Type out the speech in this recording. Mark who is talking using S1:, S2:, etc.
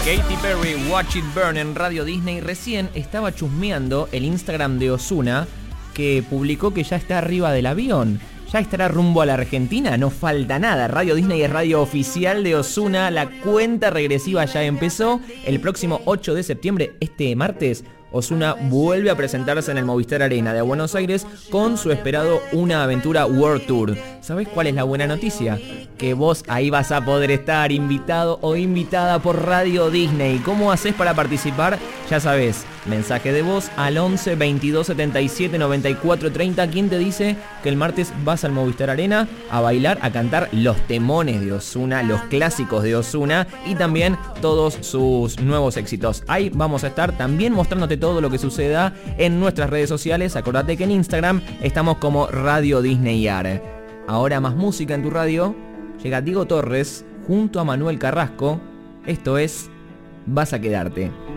S1: Katy Perry, Watch It Burn en Radio Disney. Recién estaba chusmeando el Instagram de Ozuna, que publicó que ya está arriba del avión. Ya estará rumbo a la Argentina, no falta nada. Radio Disney es radio oficial de Ozuna. La cuenta regresiva ya empezó. El próximo 8 de septiembre, este martes, Ozuna vuelve a presentarse en el Movistar Arena de Buenos Aires con su esperado Una Aventura World Tour. ¿Sabés cuál es la buena noticia? Que vos ahí vas a poder estar invitado o invitada por Radio Disney. ¿Cómo haces para participar? Ya sabés, mensaje de voz al 11 22 77 94 30. ¿Quién te dice que el martes vas al Movistar Arena a bailar, a cantar los temones de Ozuna, los clásicos de Ozuna y también todos sus nuevos éxitos? Ahí vamos a estar también mostrándote todo lo que suceda en nuestras redes sociales. Acordate que en Instagram estamos como Radio Disney AR. Ahora más música en tu radio. Llega Diego Torres junto a Manuel Carrasco. Esto es Vas a quedarte.